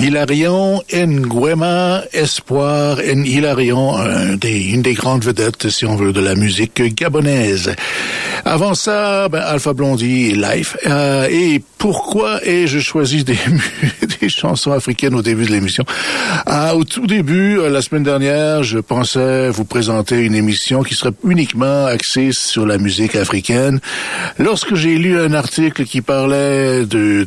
Hilarion Nguema Espoir Hilarion, une des grandes vedettes, si on veut, de la musique gabonaise. Avant ça, Alpha Blondy et Life. Et pourquoi ai-je choisi des chansons africaines au début de l'émission? Au tout début, la semaine dernière, je pensais vous présenter une émission qui serait uniquement axée sur la musique africaine. Lorsque j'ai lu un article qui parlait de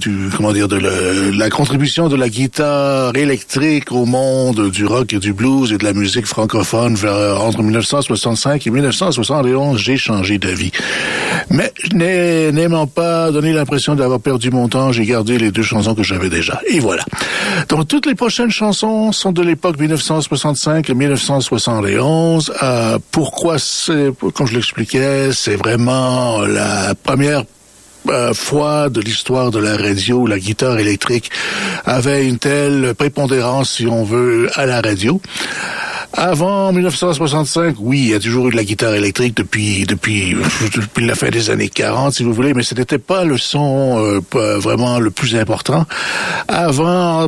la contribution de la guitare électrique au monde du rock et du blues et de la musique francophone entre 1965 et 1971, j'ai changé d'avis. Mais n'aimant pas donner l'impression d'avoir perdu mon temps, j'ai gardé les deux chansons que j'avais déjà. Et voilà. Donc, toutes les prochaines chansons sont de l'époque 1965 et 1971. Pourquoi comme je l'expliquais, c'est vraiment la première fois de l'histoire de la radio où la guitare électrique avait une telle prépondérance, si on veut, à la radio. Avant 1965, oui, il y a toujours eu de la guitare électrique depuis la fin des années 40, si vous voulez, mais ce n'était pas le son vraiment le plus important. En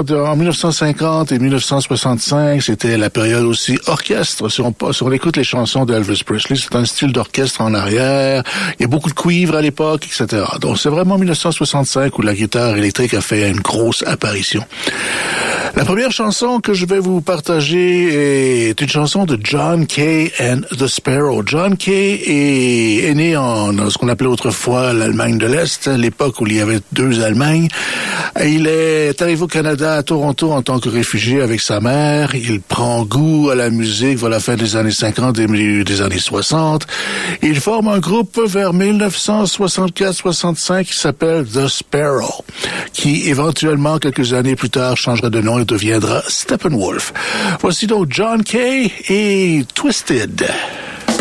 1950 et 1965, c'était la période aussi orchestre. Si on écoute les chansons d'Elvis Presley, c'est un style d'orchestre en arrière. Il y a beaucoup de cuivre à l'époque, etc. Donc c'est vraiment 1965 où la guitare électrique a fait une grosse apparition. La première chanson que je vais vous partager est une chanson de John Kay and the Sparrow. John Kay est né en ce qu'on appelait autrefois l'Allemagne de l'Est, à l'époque où il y avait deux Allemagnes. Il est arrivé au Canada, à Toronto, en tant que réfugié avec sa mère. Il prend goût à la musique vers la fin des années 50 et milieu des années 60. Il forme un groupe vers 1964-65 qui s'appelle The Sparrow, qui éventuellement, quelques années plus tard, changera de nom et deviendra Steppenwolf. Voici donc John Kay et Twisted.